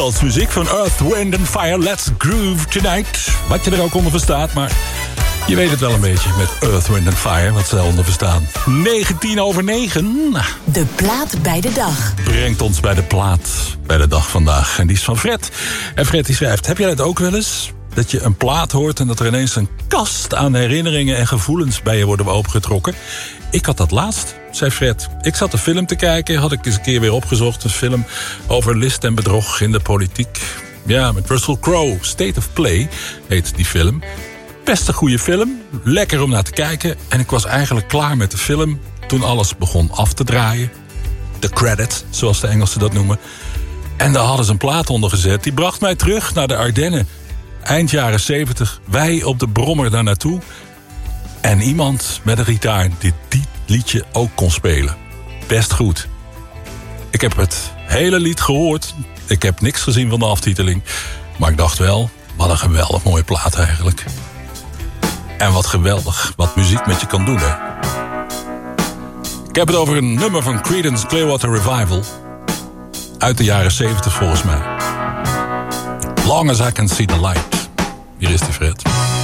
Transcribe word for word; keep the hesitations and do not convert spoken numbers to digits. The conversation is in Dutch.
Als muziek van Earth, Wind and Fire, Let's Groove Tonight. Wat je er ook onder verstaat, maar je weet het wel een beetje met Earth, Wind and Fire, wat ze onder verstaan. negentien over negen. De plaat bij de dag. Brengt ons bij de plaat bij de dag vandaag. En die is van Fred. En Fred die schrijft, heb jij dat ook wel eens? Dat je een plaat hoort en dat er ineens een kast aan herinneringen en gevoelens bij je worden opengetrokken. Ik had dat laatst, zei Fred. Ik zat een film te kijken, had ik eens een keer weer opgezocht. Een film over list en bedrog in de politiek. Ja, met Russell Crowe. State of Play heet die film. Best een goede film, lekker om naar te kijken. En ik was eigenlijk klaar met de film toen alles begon af te draaien. De credit, zoals de Engelsen dat noemen. En daar hadden ze een plaat onder gezet. Die bracht mij terug naar de Ardennen. Eind jaren zeventig, wij op de brommer daar naartoe. En iemand met een gitaar die die liedje ook kon spelen. Best goed. Ik heb het hele lied gehoord. Ik heb niks gezien van de aftiteling. Maar ik dacht wel, wat een geweldig mooie plaat eigenlijk. En wat geweldig wat muziek met je kan doen, hè. Ik heb het over een nummer van Creedence Clearwater Revival. Uit de jaren zeventig volgens mij. Long as I can see the light. Hier is die Fred.